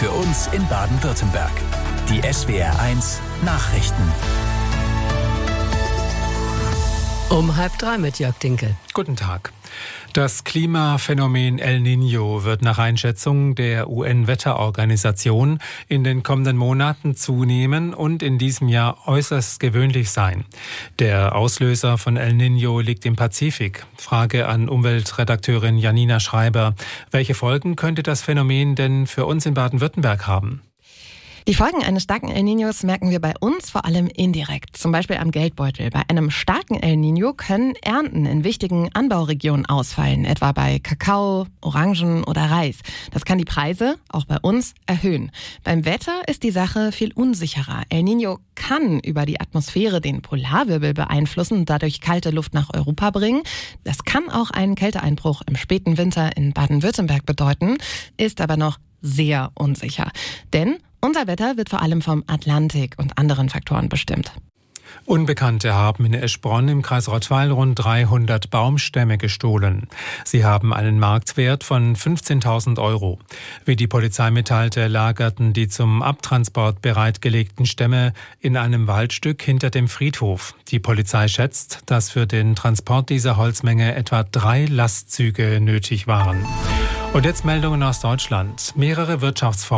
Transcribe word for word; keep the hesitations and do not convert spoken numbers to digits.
Für uns in Baden-Württemberg. Die S W R eins Nachrichten. Um halb drei mit Jörg Dinkel. Guten Tag. Das Klimaphänomen El Niño wird nach Einschätzung der U N-Wetterorganisation in den kommenden Monaten zunehmen und in diesem Jahr äußerst gewöhnlich sein. Der Auslöser von El Niño liegt im Pazifik. Frage an Umweltredakteurin Janina Schreiber. Welche Folgen könnte das Phänomen denn für uns in Baden-Württemberg haben? Die Folgen eines starken El Niños merken wir bei uns vor allem indirekt, zum Beispiel am Geldbeutel. Bei einem starken El Niño können Ernten in wichtigen Anbauregionen ausfallen, etwa bei Kakao, Orangen oder Reis. Das kann die Preise, auch bei uns, erhöhen. Beim Wetter ist die Sache viel unsicherer. El Niño kann über die Atmosphäre den Polarwirbel beeinflussen und dadurch kalte Luft nach Europa bringen. Das kann auch einen Kälteeinbruch im späten Winter in Baden-Württemberg bedeuten, ist aber noch sehr unsicher. Denn unser Wetter wird vor allem vom Atlantik und anderen Faktoren bestimmt. Unbekannte haben in Eschbronn im Kreis Rottweil rund dreihundert Baumstämme gestohlen. Sie haben einen Marktwert von fünfzehntausend Euro. Wie die Polizei mitteilte, lagerten die zum Abtransport bereitgelegten Stämme in einem Waldstück hinter dem Friedhof. Die Polizei schätzt, dass für den Transport dieser Holzmenge etwa drei Lastzüge nötig waren. Und jetzt Meldungen aus Deutschland. Mehrere Wirtschaftsforscher